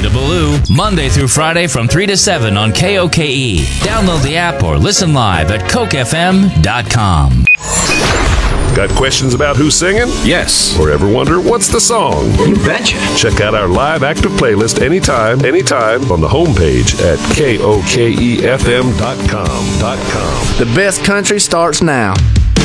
Rita Ballou, Monday through Friday from 3 to 7 on KOKE. Download the app or listen live at cokefm.com. Got questions about who's singing? Yes. Or ever wonder what's the song? You betcha. Check out our live active playlist anytime on the homepage at KOKEFM.com. The best country starts now.